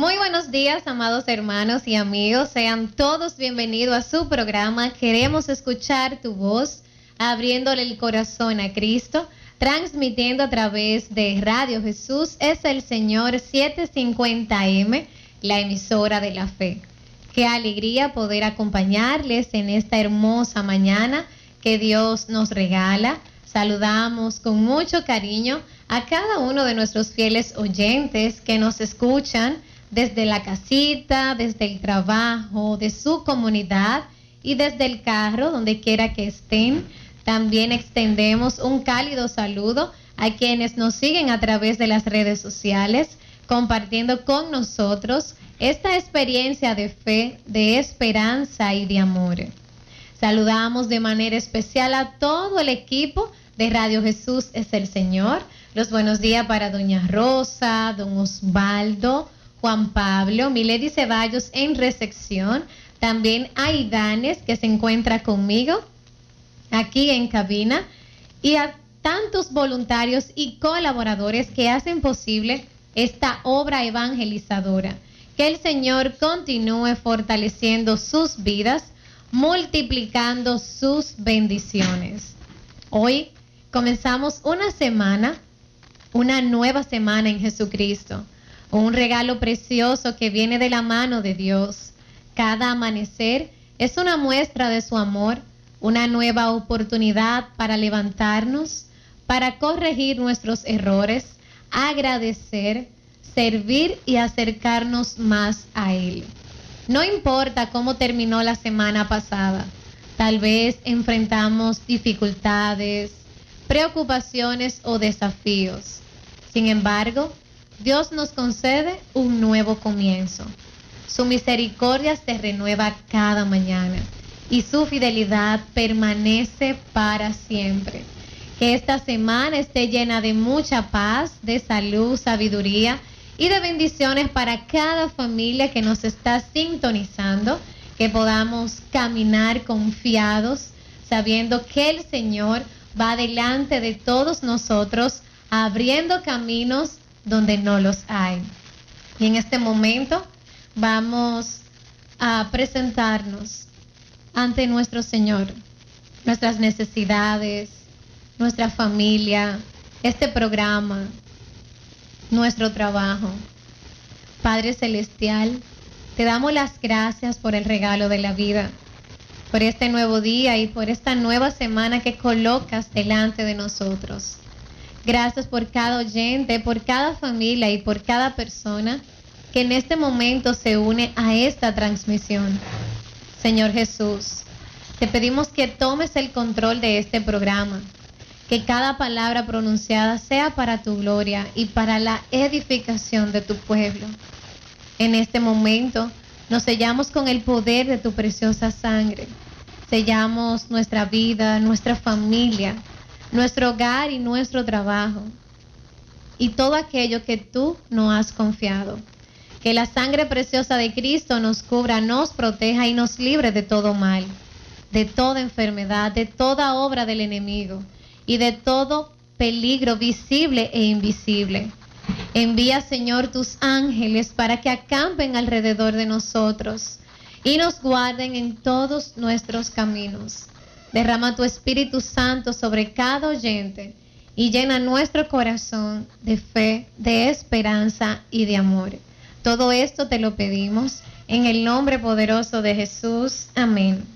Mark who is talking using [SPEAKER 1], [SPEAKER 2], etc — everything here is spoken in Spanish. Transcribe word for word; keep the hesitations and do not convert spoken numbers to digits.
[SPEAKER 1] Muy buenos días, amados hermanos y amigos. Sean todos bienvenidos a su programa. Queremos escuchar tu voz, abriéndole el corazón a Cristo, transmitiendo a través de Radio Jesús es el Señor setecientos cincuenta eme, la emisora de la fe. Qué alegría poder acompañarles en esta hermosa mañana que Dios nos regala. Saludamos con mucho cariño a cada uno de nuestros fieles oyentes que nos escuchan desde la casita, desde el trabajo, de su comunidad y desde el carro, donde quiera que estén. También extendemos un cálido saludo a quienes nos siguen a través de las redes sociales, compartiendo con nosotros esta experiencia de fe, de esperanza y de amor. Saludamos de manera especial a todo el equipo de Radio Jesús es el Señor. Los buenos días para doña Rosa, don Osvaldo, Juan Pablo, Milady Ceballos en recepción. También a Idanes, que se encuentra conmigo aquí en cabina, y a tantos voluntarios y colaboradores que hacen posible esta obra evangelizadora. Que el Señor continúe fortaleciendo sus vidas, multiplicando sus bendiciones. Hoy comenzamos una semana, una nueva semana en Jesucristo, un regalo precioso que viene de la mano de Dios. Cada amanecer es una muestra de su amor, una nueva oportunidad para levantarnos, para corregir nuestros errores, agradecer, servir y acercarnos más a Él. No importa cómo terminó la semana pasada, tal vez enfrentamos dificultades, preocupaciones o desafíos. Sin embargo, Dios nos concede un nuevo comienzo. Su misericordia se renueva cada mañana y su fidelidad permanece para siempre. Que esta semana esté llena de mucha paz, de salud, sabiduría y de bendiciones para cada familia que nos está sintonizando. Que podamos caminar confiados, sabiendo que el Señor va delante de todos nosotros, abriendo caminos donde no los hay. Y en este momento vamos a presentarnos ante nuestro Señor, nuestras necesidades, nuestra familia, este programa, nuestro trabajo. Padre Celestial, te damos las gracias por el regalo de la vida, por este nuevo día y por esta nueva semana que colocas delante de nosotros. Gracias por cada oyente, por cada familia y por cada persona que en este momento se une a esta transmisión. Señor Jesús, te pedimos que tomes el control de este programa, que cada palabra pronunciada sea para tu gloria y para la edificación de tu pueblo. En este momento nos sellamos con el poder de tu preciosa sangre. Sellamos nuestra vida, nuestra familia, nuestro hogar y nuestro trabajo, y todo aquello que tú nos has confiado. Que la sangre preciosa de Cristo nos cubra, nos proteja y nos libre de todo mal, de toda enfermedad, de toda obra del enemigo y de todo peligro visible e invisible. Envía, Señor, tus ángeles para que acampen alrededor de nosotros y nos guarden en todos nuestros caminos. Derrama tu Espíritu Santo sobre cada oyente y llena nuestro corazón de fe, de esperanza y de amor. Todo esto te lo pedimos en el nombre poderoso de Jesús. Amén.